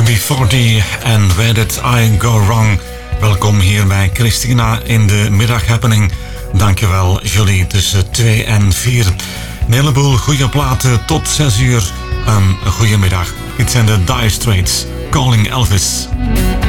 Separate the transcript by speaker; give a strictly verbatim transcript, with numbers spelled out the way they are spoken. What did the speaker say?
Speaker 1: U B veertig en Where Did I Go Wrong? Welkom hier bij Christina in de middaghappening. Dankjewel Julie, tussen twee en vier. Een heleboel goede platen tot zes uur. Een goede middag. Dit zijn de Dire Straits, Calling Elvis.